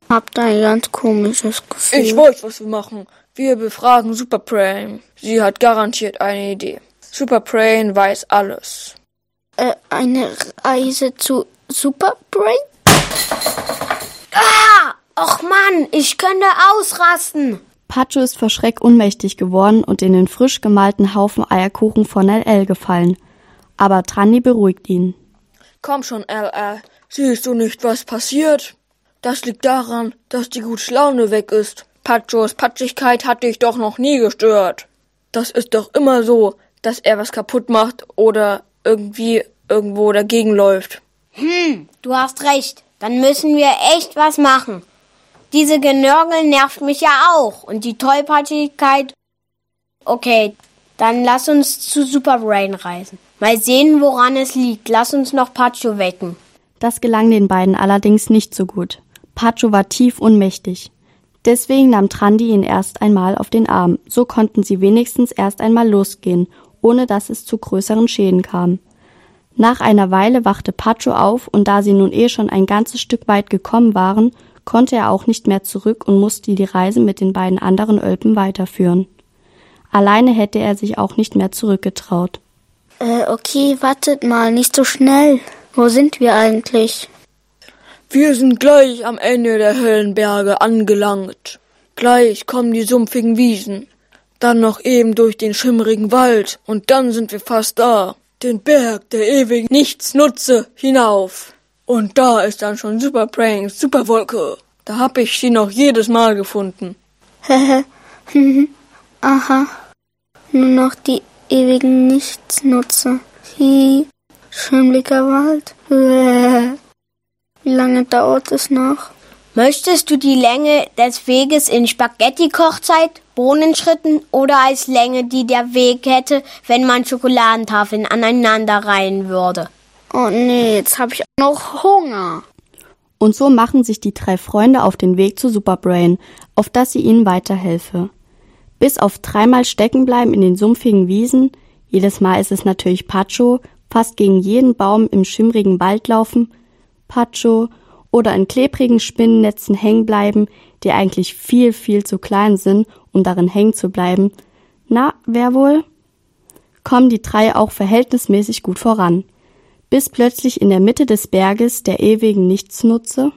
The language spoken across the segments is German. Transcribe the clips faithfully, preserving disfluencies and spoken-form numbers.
Habt ein ganz komisches Gefühl. Ich weiß, was wir machen. Wir befragen Superbrain. Sie hat garantiert eine Idee. Superbrain weiß alles. Äh, eine Reise zu Superbrain? Ah! Och Mann, ich könnte ausrasten. Pacho ist vor Schreck ohnmächtig geworden und in den frisch gemalten Haufen Eierkuchen von L L gefallen. Aber Trandi beruhigt ihn. Komm schon, L L. Siehst du nicht, was passiert? Das liegt daran, dass die gute Laune weg ist. Pachos Patschigkeit hat dich doch noch nie gestört. Das ist doch immer so, dass er was kaputt macht oder irgendwie irgendwo dagegen läuft. Hm, du hast recht. Dann müssen wir echt was machen. Diese Genörgel nervt mich ja auch. Und die Tollpatschigkeit... Okay, dann lass uns zu Superbrain reisen. Mal sehen, woran es liegt. Lass uns noch Pacho wecken. Das gelang den beiden allerdings nicht so gut. Pacho war tief ohnmächtig. Deswegen nahm Trandi ihn erst einmal auf den Arm. So konnten sie wenigstens erst einmal losgehen, ohne dass es zu größeren Schäden kam. Nach einer Weile wachte Pacho auf und da sie nun eh schon ein ganzes Stück weit gekommen waren, konnte er auch nicht mehr zurück und musste die Reise mit den beiden anderen Ölpen weiterführen. Alleine hätte er sich auch nicht mehr zurückgetraut. Äh, okay, wartet mal, nicht so schnell. Wo sind wir eigentlich? Wir sind gleich am Ende der Höllenberge angelangt. Gleich kommen die sumpfigen Wiesen. Dann noch eben durch den schimmerigen Wald und dann sind wir fast da. Den Berg der ewigen Nichtsnutze hinauf. Und da ist dann schon Superbrains Superwolke. Da hab ich sie noch jedes Mal gefunden. Aha. Nur noch die ewigen Nichtsnutze. Hi. Schimmliger Wald. Wie lange dauert es noch? Möchtest du die Länge des Weges in Spaghetti-Kochzeit, Bohnenschritten oder als Länge, die der Weg hätte, wenn man Schokoladentafeln aneinander reihen würde? Oh nee, jetzt habe ich auch noch Hunger. Und so machen sich die drei Freunde auf den Weg zu Superbrain, auf dass sie ihnen weiterhelfe. Bis auf dreimal stecken bleiben in den sumpfigen Wiesen, jedes Mal ist es natürlich Pacho, fast gegen jeden Baum im schimmrigen Wald laufen, Pacho, oder in klebrigen Spinnennetzen hängen bleiben, die eigentlich viel, viel zu klein sind, um darin hängen zu bleiben. Na, wer wohl? Kommen die drei auch verhältnismäßig gut voran. Bis plötzlich in der Mitte des Berges der ewigen Nichtsnutze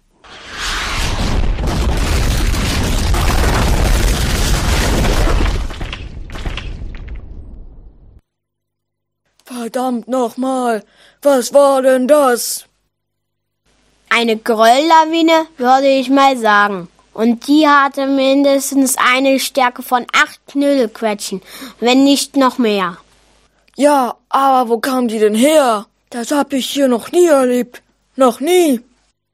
Verdammt nochmal, was war denn das? Eine Grölllawine, würde ich mal sagen. Und die hatte mindestens eine Stärke von acht Knüllquetschen, wenn nicht noch mehr. Ja, aber wo kam die denn her? Das hab ich hier noch nie erlebt. Noch nie.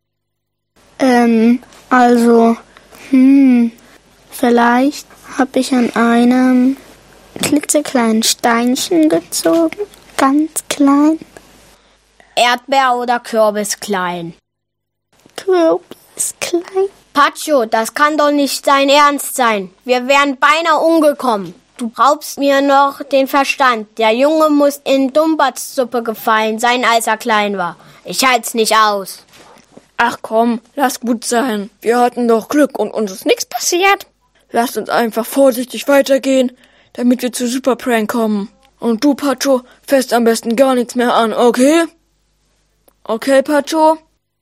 Ähm, also, hm, vielleicht habe ich an einem klitzekleinen Steinchen gezogen. Ganz klein. Erdbeer oder Kürbis klein? Kürbis klein? Pacho, das kann doch nicht dein Ernst sein. Wir wären beinahe umgekommen. Du raubst mir noch den Verstand. Der Junge muss in Dummbatzsuppe gefallen sein, als er klein war. Ich halt's nicht aus. Ach komm, lass gut sein. Wir hatten doch Glück und uns ist nichts passiert. Lasst uns einfach vorsichtig weitergehen, damit wir zu Superbrain kommen. Und du, Pacho, fährst am besten gar nichts mehr an, okay? Okay, Pacho?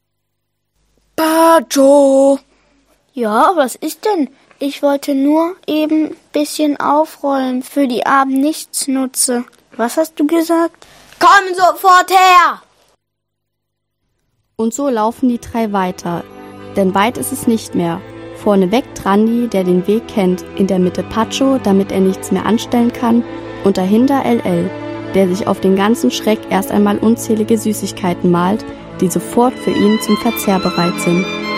Pacho! Ja, was ist denn? Ich wollte nur eben ein bisschen aufrollen für die armen Nichtsnutze. Was hast du gesagt? Komm sofort her! Und so laufen die drei weiter, denn weit ist es nicht mehr. Vorneweg Trandi, der den Weg kennt, in der Mitte Pacho, damit er nichts mehr anstellen kann, und dahinter L L, der sich auf den ganzen Schreck erst einmal unzählige Süßigkeiten malt, die sofort für ihn zum Verzehr bereit sind.